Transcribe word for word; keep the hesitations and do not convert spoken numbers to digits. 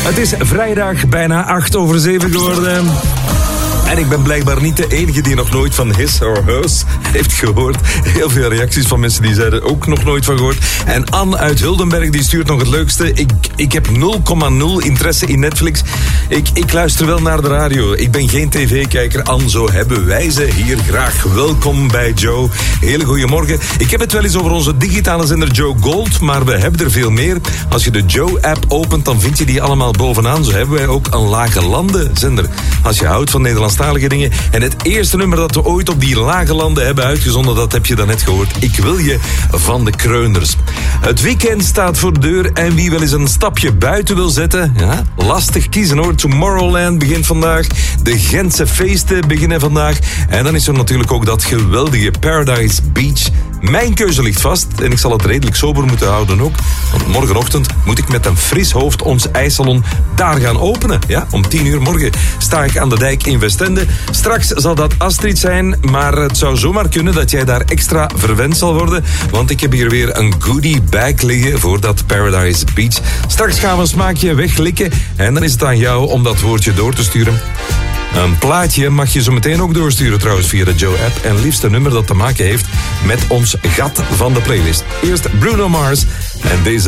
Het is vrijdag, bijna acht over zeven geworden. En ik ben blijkbaar niet de enige die nog nooit van His or Hers heeft gehoord. Heel veel reacties van mensen die zeiden ook nog nooit van gehoord. En Anne uit Huldenberg die stuurt nog het leukste. Ik, ik heb nul komma nul interesse in Netflix. Ik, ik luister wel naar de radio. Ik ben geen tv-kijker. Anne, zo hebben wij ze hier graag. Welkom bij Joe. Hele goede morgen. Ik heb het wel eens over onze digitale zender Joe Gold, maar we hebben er veel meer. Als je de Joe-app opent, dan vind je die allemaal bovenaan. Zo hebben wij ook een lage landen zender. Als je houdt van Nederlandstalige dingen. En het eerste nummer dat we ooit op die lage landen hebben uitgezonden, dat heb je daarnet gehoord. Ik wil je van de Kreunders. Het weekend staat voor de deur en wie wel eens een stapje buiten wil zetten, ja, lastig kiezen hoor. Tomorrowland begint vandaag. De Gentse feesten beginnen vandaag. En dan is er natuurlijk ook dat geweldige Paradise Beach. Mijn keuze ligt vast en ik zal het redelijk sober moeten houden ook. Want morgenochtend moet ik met een fris hoofd ons ijssalon daar gaan openen. Ja, om tien uur morgen sta ik aan de dijk in Westende. Straks zal dat Astrid zijn, maar het zou zomaar kunnen dat jij daar extra verwend zal worden. Want ik heb hier weer een goodie bag liggen voor dat Paradise Beach. Straks gaan we een smaakje weglikken en dan is het aan jou om dat woordje door te sturen. Een plaatje mag je zo meteen ook doorsturen trouwens via de Joe-app. En liefst een nummer dat te maken heeft met ons gat van de playlist. Eerst Bruno Mars en deze